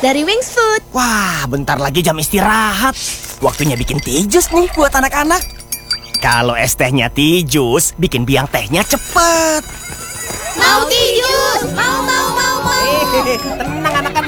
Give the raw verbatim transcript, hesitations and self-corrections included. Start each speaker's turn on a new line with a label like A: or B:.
A: dari Wings Food.
B: Wah, bentar lagi jam istirahat. Waktunya bikin tea jus nih buat anak-anak. Kalau es tehnya tea jus, bikin biang tehnya cepet.
A: Mau tea jus, mau mau mau mau.
B: Tenang anak-anak.